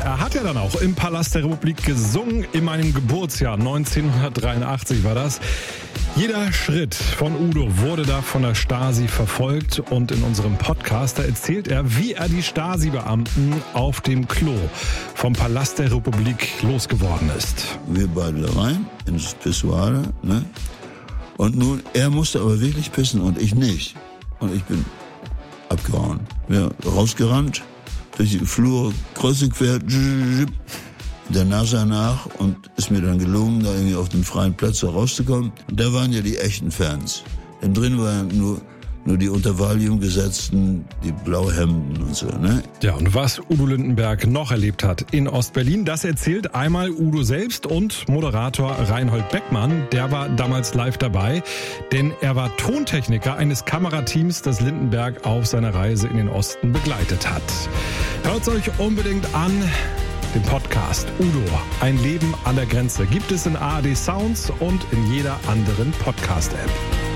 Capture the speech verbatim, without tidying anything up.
Er hat ja dann auch im Palast der Republik gesungen, in meinem Geburtsjahr neunzehnhundertdreiundachtzig war das. Jeder Schritt von Udo wurde da von der Stasi verfolgt und in unserem Podcast, da erzählt er, wie er die Stasi-Beamten auf dem Klo vom Palast der Republik losgeworden ist. Wir beide da rein, ins Pissoir, ne? Und nun, er musste aber wirklich pissen und ich nicht. Und ich bin abgehauen. Ja, rausgerannt, durch die Flur, kreuz und quer, der Nase nach und ist mir dann gelungen, da irgendwie auf den freien Platz da rauszukommen. Und da waren ja die echten Fans. Denn drin waren nur, nur die unter Valium gesetzten, die Blauhemden und so, ne? Ja, und was Udo Lindenberg noch erlebt hat in Ostberlin, das erzählt einmal Udo selbst und Moderator Reinhold Beckmann. Der war damals live dabei, denn er war Tontechniker eines Kamerateams, das Lindenberg auf seiner Reise in den Osten begleitet hat. Hört's euch unbedingt an. Den Podcast Udo, ein Leben an der Grenze, gibt es in A R D Sounds und in jeder anderen Podcast-App.